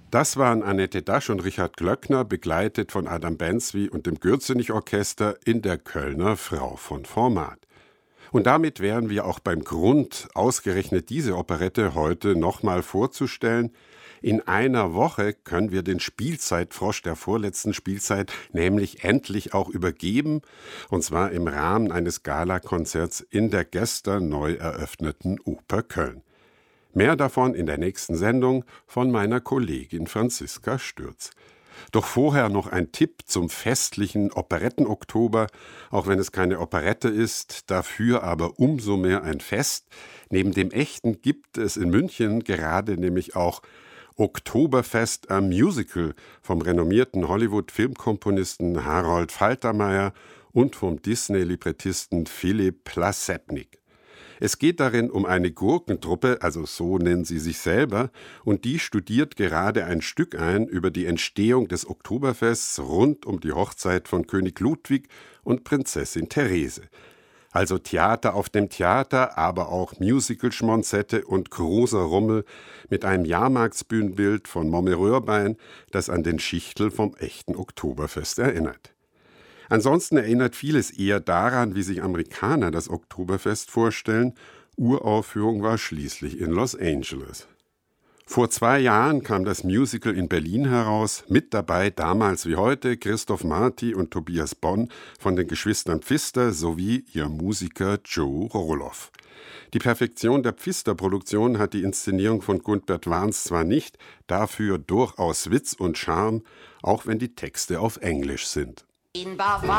Das waren Annette Dasch und Richard Glöckner, begleitet von Adam Bensby und dem Gürzenich-Orchester in der Kölner Frau von Format. Und damit wären wir auch beim Grund, ausgerechnet diese Operette heute nochmal vorzustellen. In einer Woche können wir den Spielzeitfrosch der vorletzten Spielzeit nämlich endlich auch übergeben, und zwar im Rahmen eines Galakonzerts in der gestern neu eröffneten Oper Köln. Mehr davon in der nächsten Sendung von meiner Kollegin Franziska Stürz. Doch vorher noch ein Tipp zum festlichen Operettenoktober, auch wenn es keine Operette ist, dafür aber umso mehr ein Fest. Neben dem echten gibt es in München gerade nämlich auch Oktoberfest am Musical vom renommierten Hollywood-Filmkomponisten Harold Faltermeyer und vom Disney-Librettisten Philipp Plasepnik. Es geht darin um eine Gurkentruppe, also so nennen sie sich selber, und die studiert gerade ein Stück ein über die Entstehung des Oktoberfests rund um die Hochzeit von König Ludwig und Prinzessin Therese. Also Theater auf dem Theater, aber auch Musical-Schmonzette und großer Rummel mit einem Jahrmarktsbühnenbild von Momme Röhrbein, das an den Schichtel vom echten Oktoberfest erinnert. Ansonsten erinnert vieles eher daran, wie sich Amerikaner das Oktoberfest vorstellen. Uraufführung war schließlich in Los Angeles. Vor 2 Jahren kam das Musical in Berlin heraus, mit dabei damals wie heute Christoph Marty und Tobias Bonn von den Geschwistern Pfister sowie ihr Musiker Joe Roloff. Die Perfektion der Pfister-Produktion hat die Inszenierung von Gundbert Warns zwar nicht, dafür durchaus Witz und Charme, auch wenn die Texte auf Englisch sind.